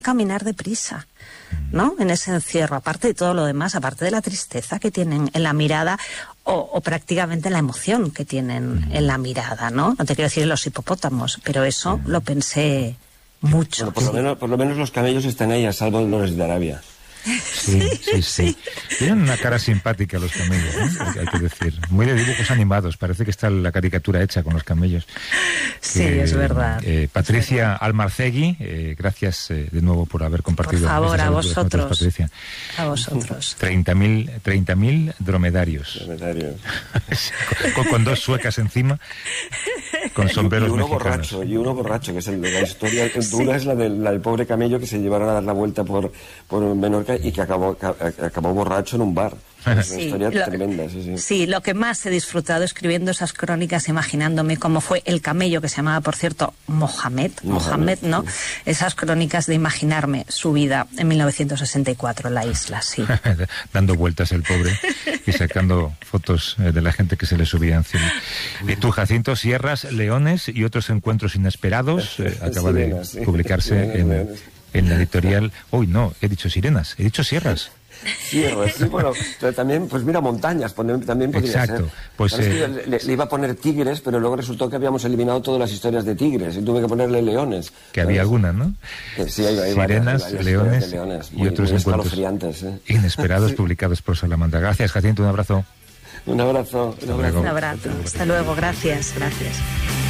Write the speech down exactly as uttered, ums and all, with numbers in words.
caminar deprisa, ¿no? En ese encierro, aparte de todo lo demás, aparte de la tristeza que tienen en la mirada o, o prácticamente la emoción que tienen en la mirada, ¿no? No te quiero decir los hipopótamos, pero eso lo pensé mucho. Bueno, por, lo menos, por lo menos los camellos están ahí a salvo de los de Arabia. Sí, sí, sí. Tienen una cara simpática los camellos, ¿no? Hay que decir. Muy de dibujos animados. Parece que está la caricatura hecha con los camellos. Sí, que, es verdad. Eh, Patricia es verdad. Almarcegui, eh, gracias eh, de nuevo por haber compartido. Por favor, a vosotros. Patricia. A vosotros. treinta mil dromedarios. Dromedarios. con, con dos suecas encima, con sombreros y uno mexicanos. borracho, y uno borracho, que es el de la historia dura, sí. es la del, la del pobre camello que se llevaron a dar la vuelta por, por Menorca y que acabó, acabó borracho en un bar. Es una sí, historia lo, tremenda, sí, sí. Sí, lo que más he disfrutado escribiendo esas crónicas, imaginándome cómo fue el camello, que se llamaba, por cierto, Mohamed, Mohamed, Mohamed ¿no? Sí. Esas crónicas de imaginarme su vida en mil novecientos sesenta y cuatro en la isla, sí. Dando vueltas el pobre y sacando fotos de la gente que se le subía encima. Y tú, Jacinto, Sierras, Leones y otros encuentros inesperados, eh, acaba sirenas, de sí. publicarse Sirenas, en, en la editorial... Uy, no, he dicho sirenas, he dicho sierras. Sierras, sí, bueno, pero también, pues mira, montañas, también podría Exacto. ser. Pues, eh... eh... le, le iba a poner tigres, pero luego resultó que habíamos eliminado todas las historias de tigres y tuve que ponerle leones. Que ¿sabes? Había algunas, ¿no? Que sí, hay, hay sirenas, varias, hay varias leones, de leones muy, y otros muy encuentros ¿eh? inesperados sí. publicados por Salamandra. Gracias, Jacinto, un abrazo. Un abrazo. Un abrazo. Un abrazo. Hasta luego, gracias, gracias.